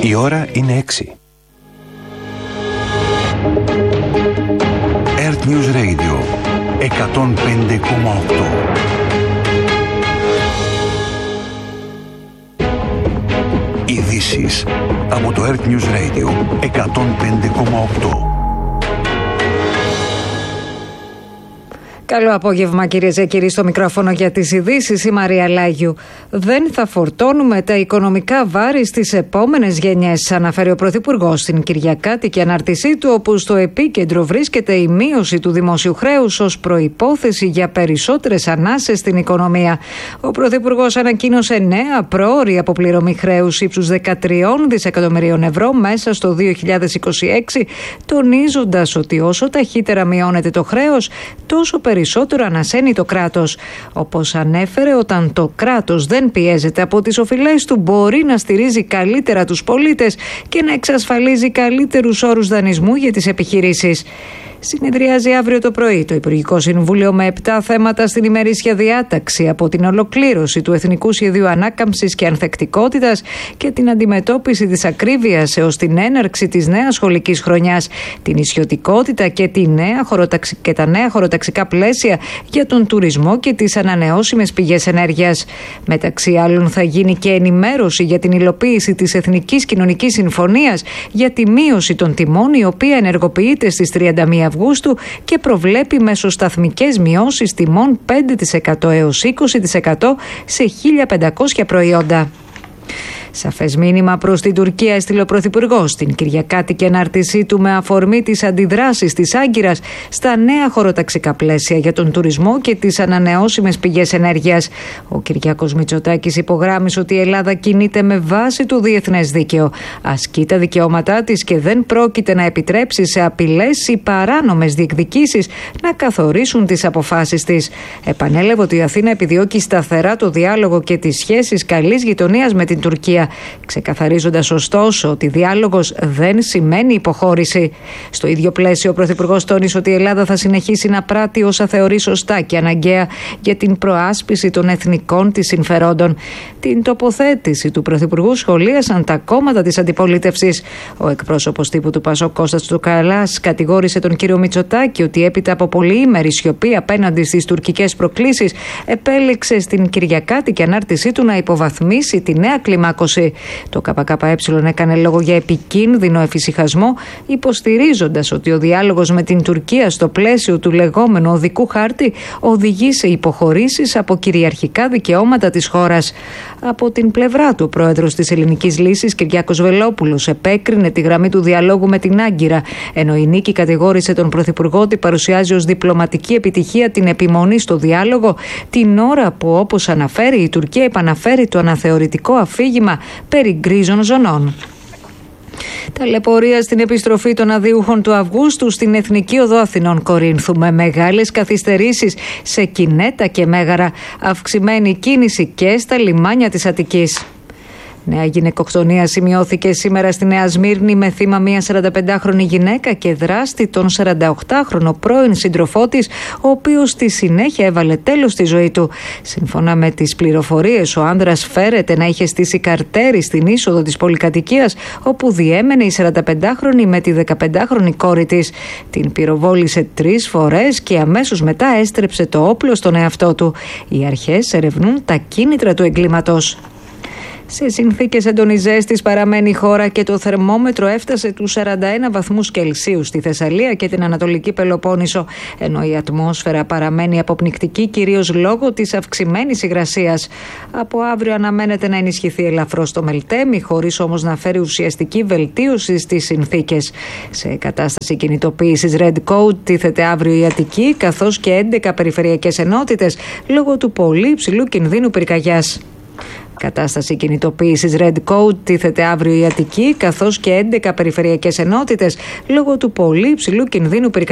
Η ώρα είναι 6. Earth News Radio 105,8. Ειδήσεις από το Earth News Radio 105,8. Καλό απόγευμα, κυρίες και κύριοι, στο μικρόφωνο για τις ειδήσεις η Μαρία Λάγιου. Δεν θα φορτώνουμε τα οικονομικά βάρη στις επόμενες γενιές, αναφέρει ο Πρωθυπουργός στην Κυριακάτικη ανάρτησή του, όπου στο επίκεντρο βρίσκεται η μείωση του δημόσιου χρέους ως προϋπόθεση για περισσότερες ανάσες στην οικονομία. Ο Πρωθυπουργός ανακοίνωσε νέα πρόωρη αποπληρωμή χρέους ύψους 13 δισεκατομμυρίων ευρώ μέσα στο 2026, τονίζοντας ότι όσο ταχύτερα μειώνεται το χρέος, τόσο περισσότερο ανασένει το κράτος. Όπως ανέφερε, όταν το κράτος δεν πιέζεται από τις οφειλές του, μπορεί να στηρίζει καλύτερα τους πολίτες και να εξασφαλίζει καλύτερους όρους δανεισμού για τις επιχειρήσεις. Συνεδριάζει αύριο το πρωί το Υπουργικό Συμβούλιο με 7 θέματα στην ημερήσια διάταξη, από την ολοκλήρωση του Εθνικού Σχεδίου Ανάκαμψης και Ανθεκτικότητας και την αντιμετώπιση της ακρίβειας έως την έναρξη της νέας σχολικής χρονιάς, την ισιωτικότητα και τα νέα χωροταξικά πλαίσια για τον τουρισμό και τις ανανεώσιμες πηγές ενέργειας. Μεταξύ άλλων, θα γίνει και ενημέρωση για την υλοποίηση της Εθνικής Κοινωνικής Συμφωνίας για τη μείωση των τιμών, η οποία ενεργοποιείται στις 31 Αυγούστου και προβλέπει μεσοσταθμικές μειώσεις τιμών 5% έως 20% σε 1.500 προϊόντα. Σαφές μήνυμα προς την Τουρκία έστειλε ο Πρωθυπουργός στην Κυριακάτικη ανάρτησή του με αφορμή τις αντιδράσεις της Άγκυρας στα νέα χωροταξικά πλαίσια για τον τουρισμό και τις ανανεώσιμες πηγές ενέργειας. Ο Κυριάκος Μητσοτάκης υπογράμμισε ότι η Ελλάδα κινείται με βάση το διεθνές δίκαιο, ασκεί τα δικαιώματά της και δεν πρόκειται να επιτρέψει σε απειλές ή παράνομες διεκδικήσεις να καθορίσουν τις αποφάσεις της. Επανέλαβε ότι η Αθήνα επιδιώκει σταθερά το διάλογο και τις σχέσεις καλής γειτονίας με την Τουρκία, ξεκαθαρίζοντας ωστόσο ότι διάλογος δεν σημαίνει υποχώρηση. Στο ίδιο πλαίσιο, ο Πρωθυπουργός τόνισε ότι η Ελλάδα θα συνεχίσει να πράττει όσα θεωρεί σωστά και αναγκαία για την προάσπιση των εθνικών της συμφερόντων. Την τοποθέτηση του Πρωθυπουργού σχολίασαν τα κόμματα της αντιπολίτευσης. Ο εκπρόσωπος τύπου του ΠΑΣΟΚ, Κώστας Τσουκαλάς, κατηγόρησε τον κύριο Μητσοτάκη ότι έπειτα από πολυήμερη σιωπή απέναντι στις τουρκικές προκλήσεις, επέλεξε στην Κυριακάτικη ανάρτησή του να υποβαθμίσει τη νέα κλιμάκωση. Το ΚΚΕ έκανε λόγο για επικίνδυνο εφησυχασμό, υποστηρίζοντας ότι ο διάλογος με την Τουρκία στο πλαίσιο του λεγόμενου οδικού χάρτη οδηγεί σε υποχωρήσεις από κυριαρχικά δικαιώματα της χώρας. Από την πλευρά του, ο πρόεδρος της Ελληνικής Λύσης, Κυριάκος Βελόπουλος, επέκρινε τη γραμμή του διαλόγου με την Άγκυρα, ενώ η Νίκη κατηγόρησε τον Πρωθυπουργό ότι παρουσιάζει ως διπλωματική επιτυχία την επιμονή στο διάλογο, την ώρα που, όπως αναφέρει, η Τουρκία επαναφέρει το αναθεωρητικό αφήγημα περί γκρίζων ζωνών. Ταλαιπωρία στην επιστροφή των αδειούχων του Αυγούστου στην Εθνική Οδό Αθηνών Κορίνθου, με μεγάλες καθυστερήσεις σε Κινέτα και Μέγαρα, αυξημένη κίνηση και στα λιμάνια της Αττικής. Νέα γυναικοκτονία σημειώθηκε σήμερα στη Νέα Σμύρνη με θύμα μια 45χρονη γυναίκα και δράστη τον 48χρονο πρώην σύντροφό της, ο οποίος στη συνέχεια έβαλε τέλος στη ζωή του. Σύμφωνα με τις πληροφορίες, ο άνδρας φέρεται να είχε στήσει καρτέρι στην είσοδο της πολυκατοικίας, όπου διέμενε η 45χρονη με τη 15χρονη κόρη της. Την πυροβόλησε 3 φορές και αμέσως μετά έστρεψε το όπλο στον εαυτό του. Οι αρχές ερευνούν τα κίνητρα του εγκλήματος. Σε συνθήκες έντονης ζέστης παραμένει η χώρα και το θερμόμετρο έφτασε τους 41 βαθμούς Κελσίου στη Θεσσαλία και την Ανατολική Πελοπόννησο, ενώ η ατμόσφαιρα παραμένει αποπνικτική, κυρίως λόγω της αυξημένης υγρασίας. Από αύριο αναμένεται να ενισχυθεί ελαφρώς το Μελτέμι, χωρίς όμως να φέρει ουσιαστική βελτίωση στις συνθήκες. Σε κατάσταση κινητοποίησης Red Code τίθεται αύριο η Αττική, καθώς και 11 περιφερειακές ενότητες, λόγω του πολύ υψηλού κινδύνου πυρκαγιάς. Κατάσταση κινητοποίησης Red Code τίθεται αύριο η Αττική, καθώς και 11 περιφερειακές ενότητες, λόγω του πολύ υψηλού κινδύνου πυρκαγιάς.